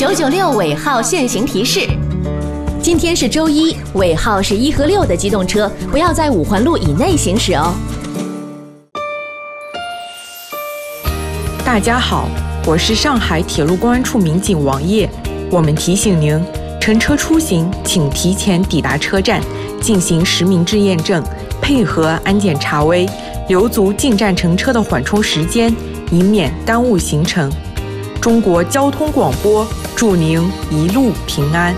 996尾号限行提示。今天是周一，尾号是1和6的机动车不要在5环路以内行驶哦。 大家好，我是上海铁路公安处民警王烨。我们提醒您，乘车出行请提前抵达车站，进行实名制验证，配合安检查微，留足进站乘车的缓冲时间，以免耽误行程。中国交通广播祝您一路平安。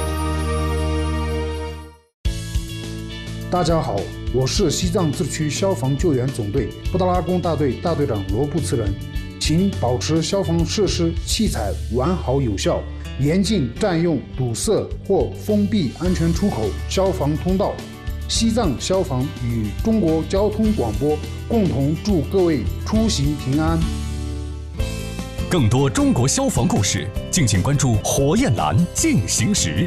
大家好，我是西藏自治区消防救援总队布达拉宫大队大队长罗布茨仁，请保持消防设施器材完好有效，严禁占用、堵塞或封闭安全出口、消防通道。西藏消防与中国交通广播共同祝各位出行平安。 更多中国消防故事，敬请关注火焰蓝进行时。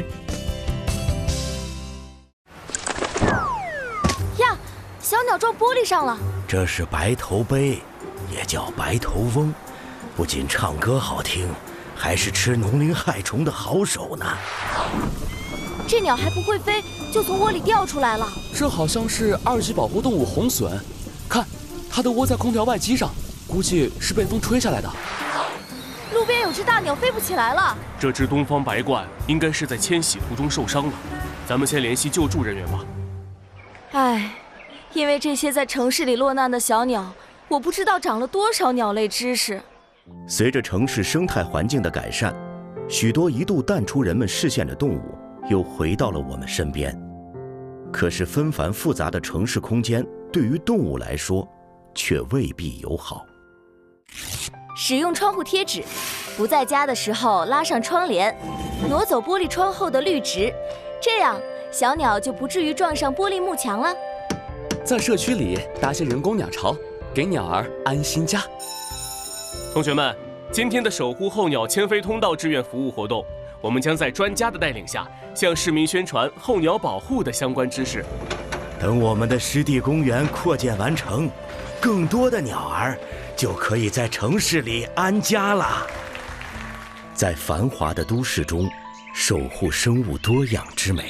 呀，小鸟撞玻璃上了。 这是白头鹎，也叫白头翁，不仅唱歌好听，还是吃农林害虫的好手呢。 这鸟还不会飞，就从窝里掉出来了。 这好像是2级保护动物红隼，看，它都窝在空调外机上，估计是被风吹下来的。 路边有只大鸟飞不起来了。 这只东方白鹳应该是在迁徙途中受伤了，咱们先联系救助人员吧。 唉，因为这些在城市里落难的小鸟，我不知道长了多少鸟类知识。 随着城市生态环境的改善，许多一度淡出人们视线的动物又回到了我们身边。可是纷繁复杂的城市空间对于动物来说却未必友好。 使用窗户贴纸，不在家的时候拉上窗帘，挪走玻璃窗后的绿植，这样小鸟就不至于撞上玻璃幕墙了。 在社区里搭些人工鸟巢，给鸟儿安心家。 同学们，今天的守护候鸟迁飞通道志愿服务活动，我们将在专家的带领下，向市民宣传候鸟保护的相关知识。 等我们的湿地公园扩建完成，更多的鸟儿就可以在城市里安家了。在繁华的都市中，守护生物多样之美。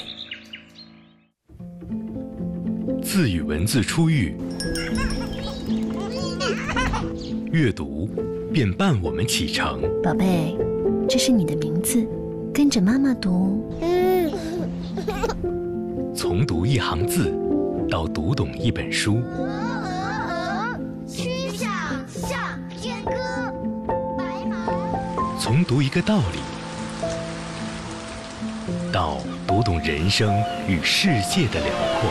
自与文字初遇，阅读便伴我们启程。 宝贝，这是你的名字，跟着妈妈读。 从读一行字到读懂一本书， 曲项向天歌，白马。 从读一个道理到读懂人生与世界的辽阔。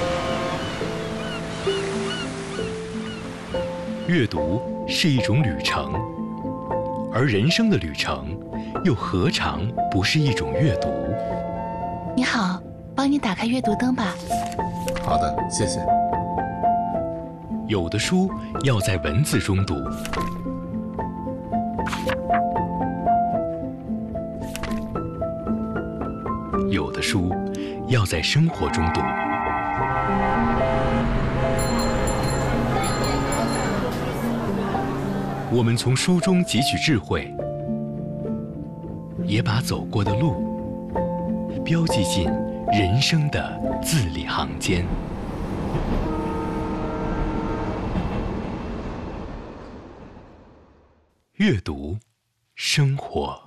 阅读是一种旅程，而人生的旅程又何尝不是一种阅读？ 你好，帮你打开阅读灯吧。 好的，谢谢。 有的书要在文字中读，有的书要在生活中读。我们从书中汲取智慧，也把走过的路标记进人生的字里行间。阅读，生活。